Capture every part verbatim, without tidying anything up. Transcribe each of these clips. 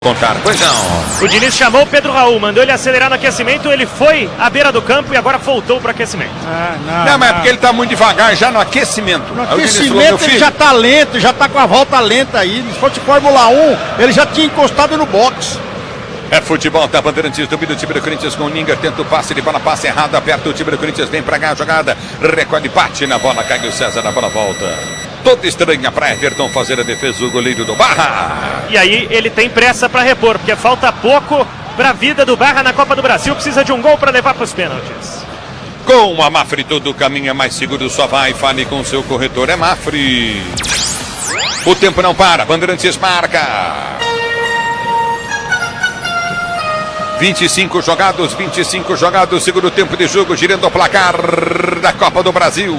Contar, pois não. O Diniz chamou o Pedro Raul, mandou ele acelerar no aquecimento, ele foi à beira do campo e agora voltou para o aquecimento. Ah, não, não, mas é porque ele está muito devagar já no aquecimento. No aquecimento falou, ele já está lento, já está com a volta lenta aí. Se fosse Fórmula um, ele já tinha encostado no box. É futebol, tá Bandeirantes, domina o time do Corinthians com o Ninga, tenta o passe, ele bola, passe errado, aperta o time do Corinthians, vem pra cá a jogada, recolhe, bate na bola, cai o César, na bola volta. Toda estranha para Everton fazer a defesa, o goleiro do Barra. E aí ele tem pressa para repor, porque falta pouco para a vida do Barra na Copa do Brasil, precisa de um gol para levar para os pênaltis. Com a Mafre todo caminho é mais seguro, só vai, fale com seu corretor, é Mafre. O tempo não para, Bandeirantes marca. vinte e cinco jogados, vinte e cinco jogados, segundo tempo de jogo, girando o placar da Copa do Brasil.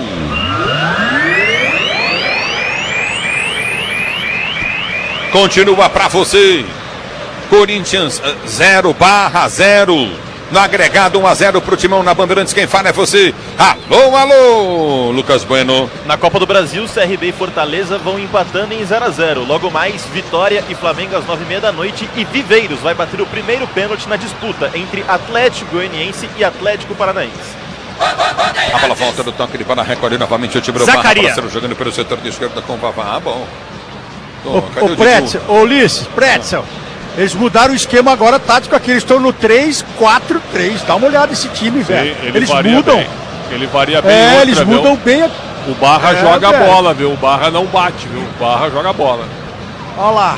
Continua para você. Corinthians zero, Barra zero. No agregado um a zero pro Timão na Bandeirantes. Quem fala é você. Alô, alô, Lucas Bueno. Na Copa do Brasil, C R B e Fortaleza vão empatando em zero a zero. Logo mais, Vitória e Flamengo às nove e meia da noite. E Viveiros vai bater o primeiro pênalti na disputa entre Atlético Goianiense e Atlético Paranaense. A bola volta do toque de bola, recolhe novamente o time do Zacaria. Barra. Jogando pelo setor de esquerda com o Vavá. Ah, bom. Ô, ô Pretzel, ô Ulisses, Pretzel, eles mudaram o esquema agora tático aqui, eles estão no três quatro três, dá uma olhada nesse time, Sim, velho. Ele eles varia mudam. Bem. Ele varia bem. É, outra, eles mudam viu? bem. O Barra é, joga velho. a bola, viu? O Barra não bate, viu? O Barra joga a bola. Olha lá.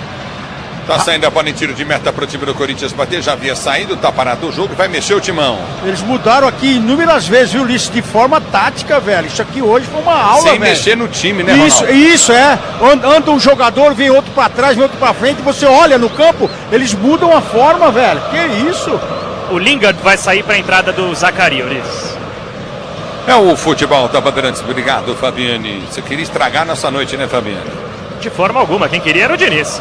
Tá saindo a bola em tiro de meta pro time do Corinthians bater, já havia saído, tá parado o jogo, vai mexer o timão. Eles mudaram aqui inúmeras vezes, viu, Ulisses? De forma tática, velho. Isso aqui hoje foi uma aula, Sem velho. mexer no time, né, Isso, Ronaldo? isso, é. Anda um jogador, vem outro pra trás, vem outro pra frente, você olha no campo, eles mudam a forma, velho. Que isso? O Lingard vai sair para a entrada do Zacaria, Ulisses. É o futebol da Bandeirantes. Obrigado, Fabiane. Você queria estragar nossa noite, né, Fabiane? De forma alguma, quem queria era o Diniz.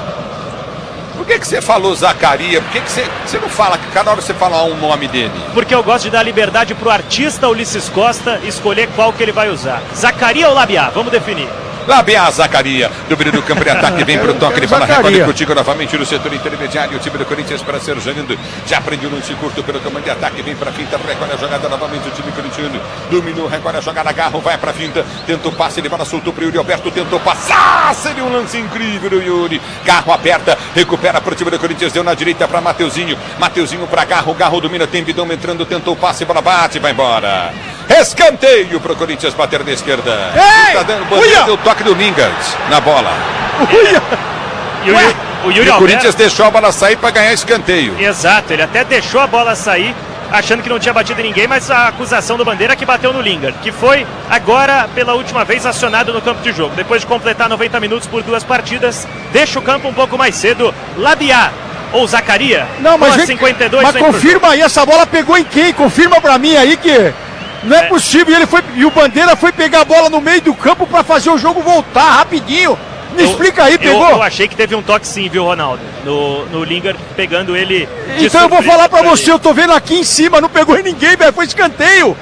Por que que você falou Zacaria? Por que que você, você não fala, que cada hora você fala um nome dele? Porque eu gosto de dar liberdade pro artista Ulisses Costa escolher qual que ele vai usar. Zacaria ou Labiá? Vamos definir. Labiá, Zacaria, do meio do campo de ataque, vem pro toque, ele fala, Zacaria. recolhe contigo novamente no setor intermediário, o time do Corinthians para ser jogando, já prendeu no lance curto pelo comando de ataque, vem pra finta, recolhe a jogada novamente, o time corintiano, dominou, recolhe a jogada, Garro, vai pra finta, tentou passe, ele bola soltou pro Yuri Alberto, tentou passar, seria um lance incrível do Yuri, Garro aperta, recupera pro time do Corinthians, deu na direita pra Mateuzinho, Mateuzinho pra Garro, Garro domina, tem Bidão entrando, tentou passe, bola bate, vai embora. Escanteio pro Corinthians bater na esquerda. Ei, Tá dando bandeira, deu toque do Lingard na bola. Uia. E o, Ué, o Yuri E o Alberto... Corinthians deixou a bola sair para ganhar escanteio. Exato, ele até deixou a bola sair, achando que não tinha batido em ninguém, mas a acusação do Bandeira é que bateu no Lingard, que foi agora pela última vez acionado no campo de jogo. Depois de completar noventa minutos por duas partidas, deixa o campo um pouco mais cedo. Labiá ou Zacaria? Não, mas, vem, cinquenta e dois, mas confirma aí, essa bola pegou em quem? Confirma pra mim aí que não é, é. possível. E, ele foi, e o Bandeira foi pegar a bola no meio do campo pra fazer o jogo voltar rapidinho. Me eu, explica aí, pegou? Eu, eu achei que teve um toque sim, viu, Ronaldo? No, no Lingard, pegando ele. Então eu vou falar pra você, eu tô vendo aqui em cima, não pegou em ninguém, velho, foi escanteio.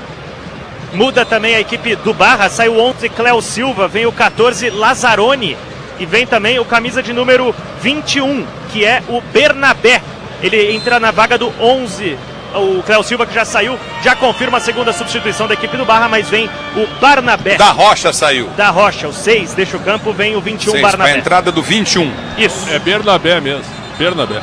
Muda também a equipe do Barra, sai o onze, Cléo Silva, vem o catorze, Lazzaroni. E vem também o camisa de número vinte e um, que é o Bernabé. Ele entra na vaga do onze. O Cléo Silva, que já saiu, já confirma a segunda substituição da equipe do Barra, mas vem o Barnabé. Da Rocha saiu. Da Rocha, o seis, deixa o campo, vem o vinte e um, seis, Barnabé. A entrada do vinte e um. Isso. É Bernabé mesmo, Bernabé.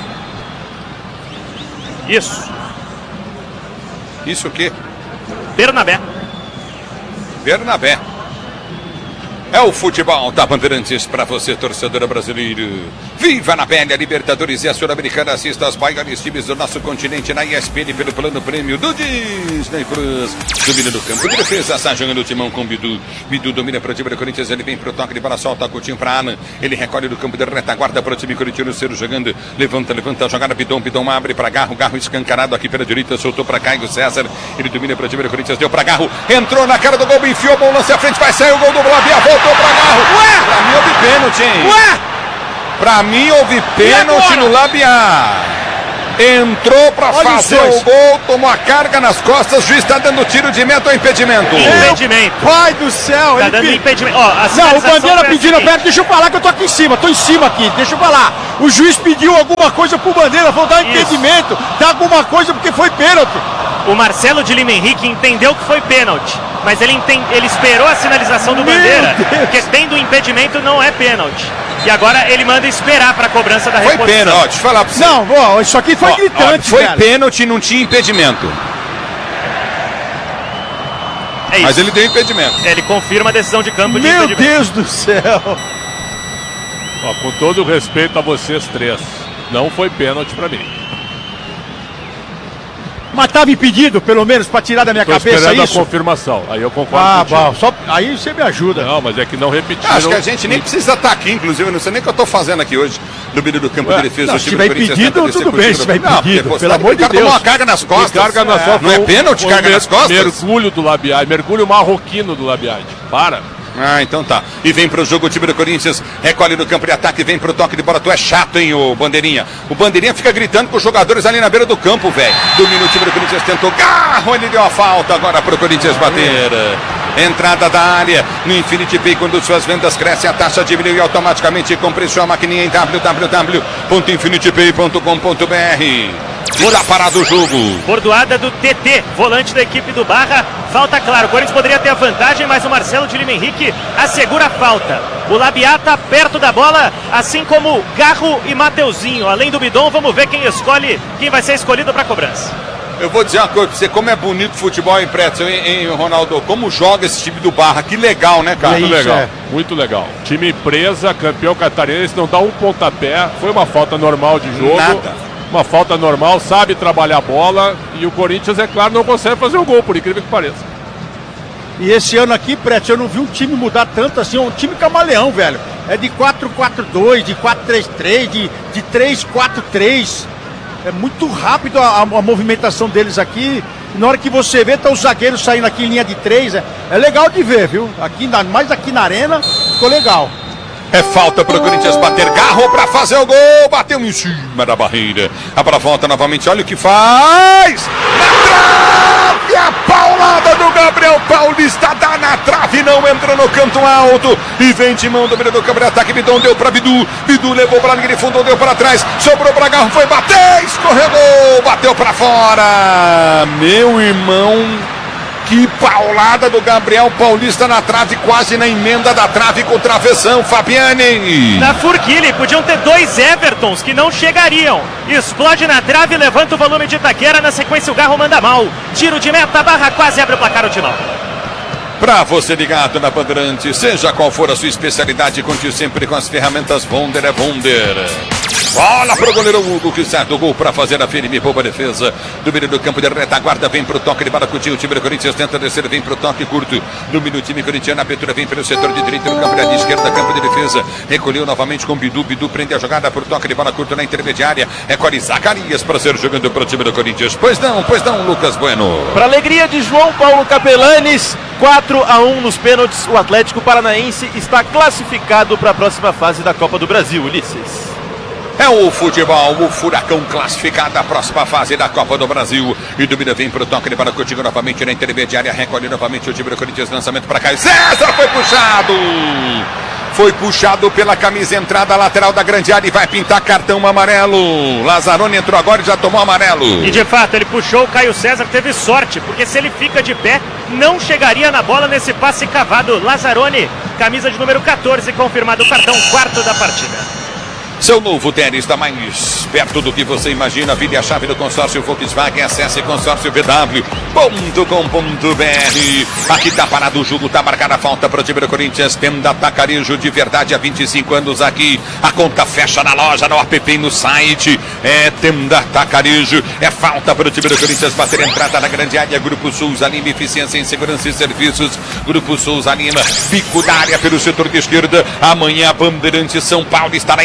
Isso. Isso o quê? Bernabé. Bernabé. É o futebol da Bandeirantes para você, torcedor brasileiro. Viva na Bélia, Libertadores e a Sul-Americana. Assista aos maiores times do nosso continente na E S P N pelo plano prêmio do Disney Plus. Domina do campo de defesa, está jogando o timão com o Bidu. Bidu domina para o time do Corinthians, ele vem para o toque de bola, solta Coutinho para Alan. Ele recolhe do campo de retaguarda para o time corintiano, Ciro jogando. Levanta, levanta a jogada, Bidon, Bidon abre para Garro. Garro escancarado aqui pela direita, soltou para Caio César. Ele domina para o time do Corinthians, deu para Garro. Entrou na cara do gol, enfiou, bom lance à frente, vai sair o gol do Labiá, voltou para Garro. Ué! Pra mim houve pênalti, hein? Ué! Pra mim houve pênalti no Labiá. Entrou pra Olha fazer os o gol, tomou a carga nas costas, o juiz está dando tiro de meta ou impedimento? Impedimento. Pai do céu. Tá ele dando pe- impedimento. Ó, a Não, o sinalização Bandeira foi a pedindo, seguinte. pera, deixa eu falar que eu tô aqui em cima, tô em cima aqui, deixa eu falar. O juiz pediu alguma coisa pro Bandeira, vou dar um Isso. impedimento, dá alguma coisa porque foi pênalti. O Marcelo de Lima Henrique entendeu que foi pênalti, mas ele, enten- ele esperou a sinalização do Meu Bandeira, Deus. porque tendo impedimento não é pênalti. E agora ele manda esperar para a cobrança da Foi reposição. pênalti, ó, deixa eu falar pra você. Não, ó, isso aqui foi Ó, gritante, ó, foi velho. pênalti e não tinha impedimento. É isso. Mas ele deu impedimento. Ele confirma a decisão de campo de Meu impedimento. Deus do céu. Ó, com todo o respeito a vocês três, não foi pênalti pra mim. Mas tava impedido, pelo menos, pra tirar da minha Tô cabeça esperando isso? a confirmação. Aí eu concordo Ah, contigo. bom, só, aí você me ajuda. Não, mas é que não repetiram. Acho que a gente nem precisa estar aqui, inclusive, eu não sei nem o que eu tô fazendo aqui hoje, no meio do campo Ué, de defesa. não, o se time tiver do Corinthians impedido, tenta descer tudo com o bem, time se do- tiver Não, impedido, porque, pô, pelo sabe, amor o de cara tomou Deus. uma carga nas costas. Que carga na sua Não é foi um- pênalti, foi um carga mer- nas costas? Mergulho do Labiade, mergulho marroquino do Labiade. Para. Ah, então tá. E vem pro jogo o time do Corinthians, recolhe no campo de ataque, vem pro toque de bola. Tu é chato, hein, o Bandeirinha? O Bandeirinha fica gritando com os jogadores ali na beira do campo, velho. Domina o time do Corinthians, tentou garro, ele deu a falta agora pro Corinthians bater. Entrada da área, no Infinity Pay, quando suas vendas crescem, a taxa diminui automaticamente. Compre sua maquininha em w w w ponto infinity pay ponto com ponto b r. Está parado o jogo. Bordoada do T T, volante da equipe do Barra. Falta, claro. O Corinthians poderia ter a vantagem, mas o Marcelo de Lima Henrique assegura a falta. O Labiá tá perto da bola, assim como Garro e Mateuzinho. Além do Bidon, vamos ver quem escolhe, quem vai ser escolhido para a cobrança. Eu vou dizer uma coisa pra você, como é bonito o futebol em Pretzel, hein, hein, Ronaldo? Como joga esse time do Barra, que legal, né, cara? Muito isso, legal, é. muito legal. Time presa, campeão catarinense, não dá um pontapé. Foi uma falta normal de jogo. Nada. Uma falta normal, sabe trabalhar a bola. E o Corinthians, é claro, não consegue fazer o gol, por incrível que pareça. E esse ano aqui, Preto, eu não vi um time mudar tanto assim, um time camaleão, velho. É de quatro quatro dois, de quatro três três, de, de três quatro três. É muito rápido a, a movimentação deles aqui. E na hora que você vê, tá os zagueiros saindo aqui em linha de três. É, é legal de ver, viu? Aqui, na- mais aqui na arena, ficou legal. É falta pro Corinthians bater, Garro pra fazer o gol, bateu em cima da barreira. A bola volta novamente, olha o que faz! Na trave, a paulada do Gabriel Paulista, dá na trave, não entra no canto alto. E vem de mão do meio do campo de ataque, Bidon deu pra Bidu, Bidu levou pra linha de fundo, deu pra trás, sobrou pra Garro, foi bater, escorregou, bateu pra fora. Meu irmão... Que paulada do Gabriel Paulista na trave, quase na emenda da trave com travessão, Fabiane. Na Furquilha, podiam ter dois Evertons que não chegariam. Explode na trave, levanta o volume de Itaquera. Na sequência, o Garro manda mal. Tiro de meta, Barra quase abre o placar o Timão. Pra você ligado na Bandeirante, seja qual for a sua especialidade, conte sempre com as ferramentas Wonder é Wonder. Bola pro goleiro Hugo, que sai do gol pra fazer a firme boa defesa. Do meio do campo de retaguarda, vem pro toque de bola curtinho. O time do Corinthians tenta descer, vem pro toque curto. No meio do time corintiano, a abertura vem pelo setor de direita, no campo de esquerda, campo de defesa. Recolheu novamente com Bidu, Bidu prende a jogada pro toque de bola curto na intermediária. Recolhe Zacarias pra ser jogando pro time do Corinthians. Pois não, pois não, Lucas Bueno. Para alegria de João Paulo Capelanes, quatro a um nos pênaltis. O Atlético Paranaense está classificado para a próxima fase da Copa do Brasil, Ulisses. É o futebol, o Furacão classificado à próxima fase da Copa do Brasil. E domina, vem pro toque de bola contigo novamente na intermediária. Recolhe novamente o time do Corinthians, lançamento para cá. César foi puxado. Foi puxado pela camisa entrada lateral da grande área e vai pintar cartão amarelo. Lazzaroni entrou agora e já tomou amarelo. E de fato, ele puxou o Caio César, teve sorte, porque se ele fica de pé, não chegaria na bola nesse passe cavado. Lazzaroni, camisa de número catorze, confirmado o cartão quarto da partida. Seu novo tênis está mais perto do que você imagina. Vire a chave do consórcio Volkswagen. Acesse consórcio v w ponto com ponto b r. Aqui tá parado o jogo, tá marcada a falta para o time do Corinthians. Tenda Atacarejo de verdade há vinte e cinco anos aqui. A conta fecha na loja, no app e no site. É Tenda Atacarejo. É falta para o time do Corinthians bater a entrada na grande área. Grupo Souza Lima, eficiência em segurança e serviços. Grupo Souza Lima, bico da área pelo setor de esquerda. Amanhã a Bandeirante São Paulo estará em cima.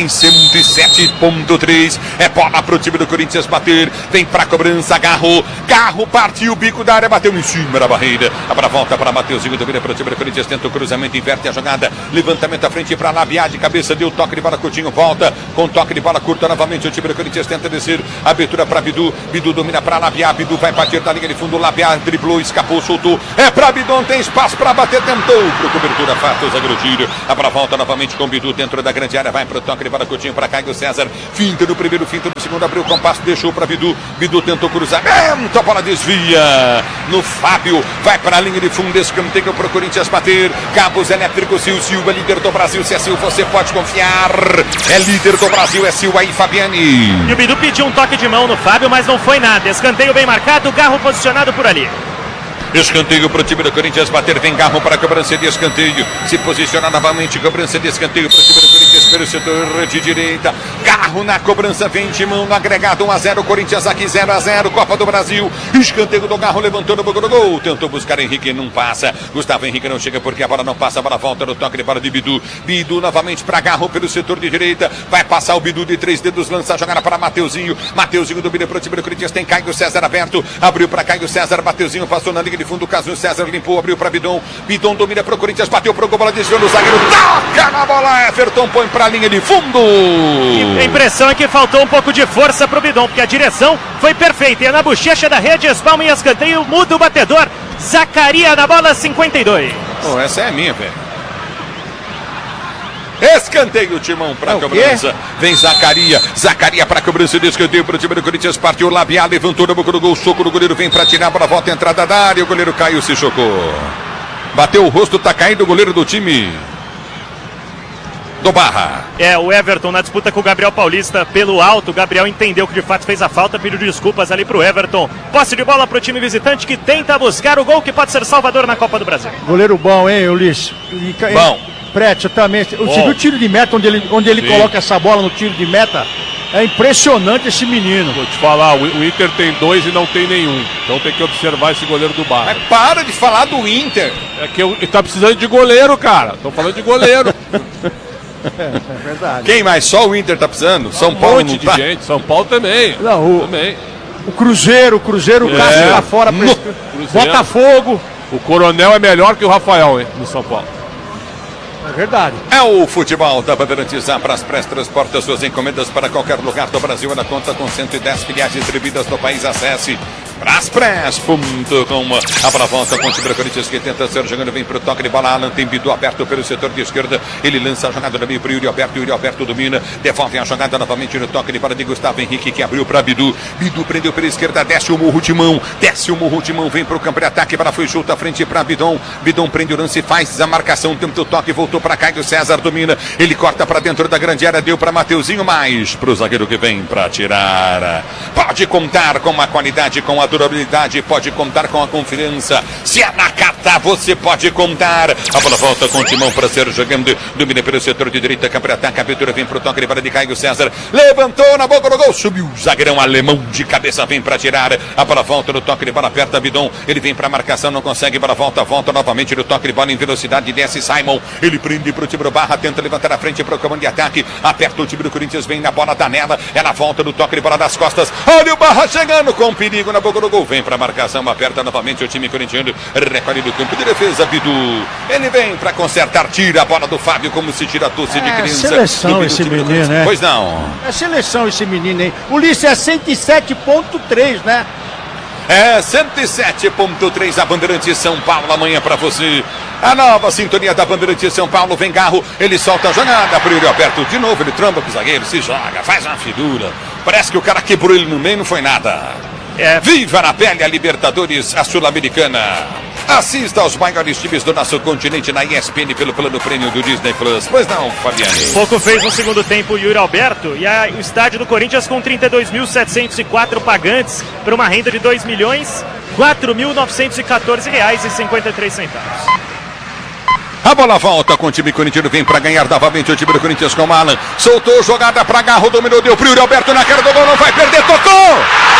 cento e sete ponto três. É bola pro time do Corinthians bater. Vem pra cobrança, Garro. Garro partiu o bico da área, bateu em cima da barreira. A volta para Mateuzinho, domina pro time do Corinthians, tenta o cruzamento, inverte a jogada. Levantamento à frente para Labiá, de cabeça, deu toque de bola, Coutinho volta. Com toque de bola curta novamente, o time do Corinthians tenta descer. Abertura para Bidu. Bidu domina para Labiá. Bidu vai partir da linha de fundo. Labiá driblou, escapou, soltou. É para Bidon, tem espaço para bater, tentou. Pro cobertura, fato, o zagueiro tiro. A volta novamente com Bidu dentro da grande área. Vai pro toque de bola, Coutinho para Caio César. Finta no primeiro, finta no segundo. Abriu o compasso, deixou para Bidu. Bidu tentou cruzamento, a bola desvia. No Fábio, vai para a linha de fundo, escanteio para o Corinthians bater. Cabos elétricos, Sil Silva, líder do Brasil. Se é Sil, você pode confiar. É líder do Brasil, é Sil aí, Fabiani. E o Bidu pediu um toque de mão no Fábio, mas não foi nada. Escanteio bem marcado, Garro posicionado por ali. Escanteio para o time do Corinthians bater, vem Garro para a cobrança de escanteio, se posiciona novamente, cobrança de escanteio para o time do Corinthians pelo setor de direita. Garro na cobrança, vem Timão no agregado, um a zero, Corinthians aqui zero a zero, Copa do Brasil. Escanteio do Garro, levantou no gol, gol, tentou buscar Henrique, não passa. Gustavo Henrique não chega porque a bola não passa, a bola volta no toque de bola de Bidu. Bidu novamente para Garro pelo setor de direita, vai passar o Bidu de três dedos, lança a jogada para Mateuzinho. Mateuzinho domina para o time do Corinthians, tem Caio César aberto, abriu para Caio César, Mateuzinho passou na linha de fundo, Caso César limpou, abriu para Bidon. Bidon domina para o Corinthians, bateu para o gol, bola desviou no zagueiro, toca na bola, Everton põe para a linha de fundo. E a impressão é que faltou um pouco de força para o Bidon, porque a direção foi perfeita. E é na bochecha da rede, espalma e escanteio, muda o batedor. Zacaria na bola, cinquenta e dois. Oh, essa é minha, velho. Escanteio, Timão para a cobrança. Vem Zacaria. Zacaria para a cobrança de escanteio para o time do Corinthians. Partiu Labiá, levantou na boca do gol. Soco do goleiro, vem para tirar para a volta, entrada da área. O goleiro caiu, se chocou. Bateu o rosto, tá caindo o goleiro do time do Barra. É, o Everton na disputa com o Gabriel Paulista pelo alto. O Gabriel entendeu que de fato fez a falta, pediu desculpas ali pro Everton. Posse de bola pro time visitante que tenta buscar o gol que pode ser salvador na Copa do Brasil. Goleiro bom, hein, Ulisses? E, bom. Prétio também. Você viu o tiro de meta, onde ele, onde ele coloca essa bola no tiro de meta? É impressionante esse menino. Vou te falar, o Inter tem dois e não tem nenhum. Então tem que observar esse goleiro do Barra. Mas para de falar do Inter. É que ele tá precisando de goleiro, cara. Tô falando de goleiro. É verdade. Quem mais? Só o Inter tá precisando? São um Paulo monte não de tá? gente. São Paulo também. Não, o, também. o Cruzeiro, o Cruzeiro, o É. Cássio lá fora. Pra... Botafogo. O Coronel é melhor que o Rafael, hein, no São Paulo. É verdade. É o futebol da Bandeirantes para as pré-transporta suas encomendas para qualquer lugar do Brasil. Ela conta com cento e dez filiais distribuídas no país. Acesse braspress ponto com. A bola volta com o time do Corinthians que tenta ser jogando, vem para o toque de bola. Alan tem Bidu aberto pelo setor de esquerda. Ele lança a jogada no meio para o Yuri Alberto. Yuri Alberto domina, devolve a jogada novamente no toque de bola de Gustavo Henrique que abriu para Bidu. Bidu prendeu pela esquerda, desce o Morro Timão. Desce o Morro Timão, vem para o campo de ataque. Bola foi chuta à frente para Bidon. Bidon prende o lance, faz a marcação, tenta o toque, voltou para Caio César, domina. Ele corta para dentro da grande área, deu para Mateuzinho, mais para o zagueiro que vem para tirar. Pode contar com a qualidade, com a durabilidade. Pode contar com a confiança. Se é na Cata, você pode contar. A bola volta com o Timão para ser jogando. Domina pelo setor de direita, campo de ataque. A abertura vem para o toque de bola de Caio César. Levantou na boca do gol. Subiu o zagueirão alemão de cabeça, vem para tirar. A bola volta no toque de bola, aperta Bidon. Ele vem para a marcação, não consegue. Bola volta, volta novamente no toque de bola em velocidade. Desce Simon. Ele prende para o time do Barra, tenta levantar a frente para o comando de ataque. Aperta o time do Corinthians, vem na bola da Nela. Ela volta no toque de bola das costas. Olha o Barra chegando com perigo na boca do gol. Vem para a marcação, aperta novamente o time corintiano. Recolhe do campo de defesa, Bidu. Ele vem para consertar, tira a bola do Fábio como se tira a tosse de É criança. seleção esse menino, né? Pois não. É seleção esse menino, hein? Ulisses é cento e sete ponto três, né? É cento e sete ponto três a Bandeirantes São Paulo amanhã para você. A nova sintonia da Bandeirantes São Paulo. Vem Garro, ele solta a jogada para o Yuri Alberto. De novo ele tromba com o zagueiro, se joga, faz uma figura. Parece que o cara quebrou ele no meio, não foi nada. É, viva na pele a Libertadores, a Sul-Americana. Assista aos maiores times do nosso continente na E S P N pelo plano prêmio do Disney Plus. Pois não, Fabiane? Pouco fez no segundo tempo o Yuri Alberto e a, o estádio do Corinthians com trinta e dois mil setecentos e quatro pagantes para uma renda de dois milhões quatro mil novecentos e quatorze reais e cinquenta e três centavos. A bola volta com o time corintiano, vem para ganhar novamente o time do Corinthians com o Alan. Soltou jogada para Garro, dominou, deu pro Yuri Alberto na cara do gol, não vai perder, tocou!